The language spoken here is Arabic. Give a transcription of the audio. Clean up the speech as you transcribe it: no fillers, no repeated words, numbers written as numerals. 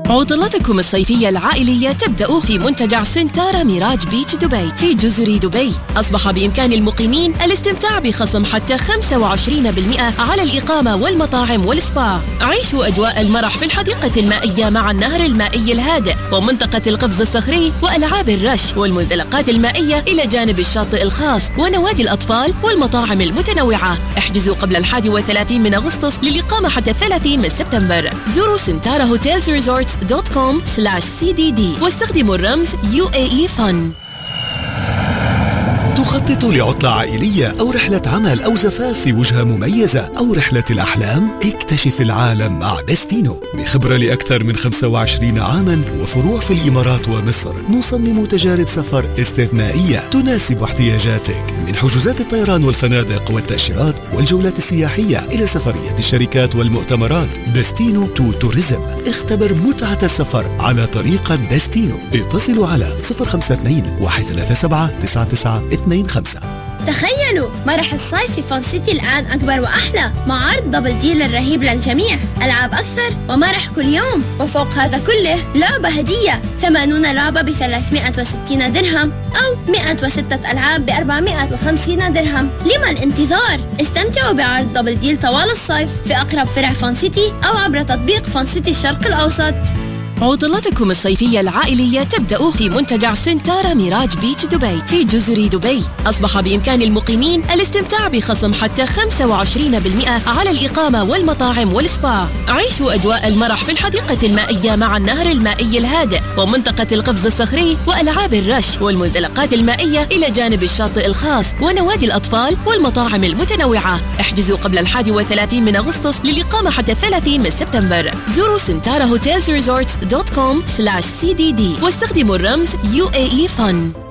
عطلتكم الصيفية العائلية تبدأ في منتجع سنتارا ميراج بيتش دبي في جزر دبي. أصبح بإمكان المقيمين الاستمتاع بخصم حتى 25% على الإقامة والمطاعم والسبا. عيشوا أجواء المرح في الحديقة المائية مع النهر المائي الهادئ ومنطقة القفز الصخري وألعاب الرش والمنزلقات المائية إلى جانب الشاطئ الخاص ونوادي الأطفال والمطاعم المتنوعة. احجزوا قبل 31 من أغسطس للإقامة حتى 30 من سبتمبر. زوروا سنتارا هوتيلز resorts.com/CDD واستخدموا الرمز UAE Fun. تخطط لعطلة عائلية أو رحلة عمل أو زفاف في وجهة مميزة أو رحلة الأحلام؟ اكتشف العالم مع دستينو. بخبرة لأكثر من 25 عاما وفروع في الإمارات ومصر، نصمم تجارب سفر استثنائية تناسب احتياجاتك، من حجوزات الطيران والفنادق والتأشيرات والجولات السياحية إلى سفريات الشركات والمؤتمرات. دستينو تو توريزم. اختبر متعة السفر على طريقة دستينو. اتصلوا على 052-137-9925. تخيلوا مرح الصيف في فان سيتي الآن أكبر وأحلى، مع عرض دبل ديل الرهيب للجميع، ألعاب أكثر ومرح كل يوم، وفوق هذا كله لعبة هدية، 80 لعبة ب360 درهم أو 106 ألعاب ب450 درهم. لما الانتظار؟ استمتعوا بعرض دبل ديل طوال الصيف في أقرب فرع فان سيتي أو عبر تطبيق فان سيتي الشرق الأوسط. عطلتكم الصيفية العائلية تبدأ في منتجع سنتارا ميراج بيتش دبي في جزر دبي. أصبح بإمكان المقيمين الاستمتاع بخصم حتى 25% على الإقامة والمطاعم والسبا. عيشوا أجواء المرح في الحديقة المائية مع النهر المائي الهادئ ومنطقة القفز الصخري وألعاب الرش والمنزلقات المائية إلى جانب الشاطئ الخاص ونوادي الأطفال والمطاعم المتنوعة. احجزوا قبل 31 من أغسطس للإقامة حتى 30 من سبتمبر. زوروا سنتارا هوتيلز resorts.com/CDD واستخدموا الرمز UAE Fun.